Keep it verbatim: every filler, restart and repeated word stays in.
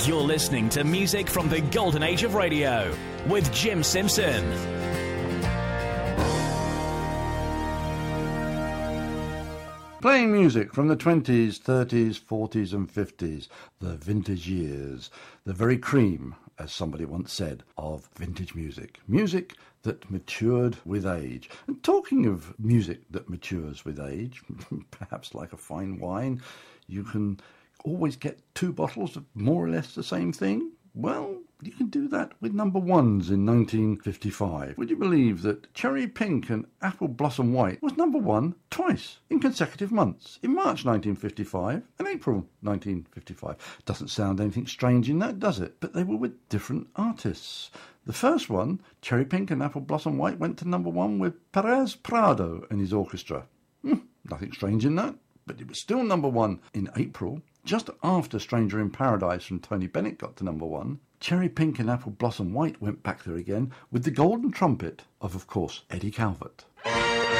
You're listening to music from the golden age of radio with Jim Simpson. Playing music from the twenties, thirties, forties and fifties, the vintage years, the very cream, as somebody once said, of vintage music. Music that matured with age. And talking of music that matures with age, perhaps like a fine wine, you can always get two bottles of more or less the same thing. Well, you can do that with number ones in nineteen fifty-five. Would you believe that Cherry Pink and Apple Blossom White was number one twice in consecutive months, in March nineteen fifty-five and April nineteen fifty-five? Doesn't sound anything strange in that, does it? But they were with different artists. The first one, Cherry Pink and Apple Blossom White, went to number one with Perez Prado and his orchestra. Hmm, nothing strange in that, but it was still number one in April. Just after Stranger in Paradise from Tony Bennett got to number one, Cherry Pink and Apple Blossom White went back there again with the golden trumpet of, of course, Eddie Calvert.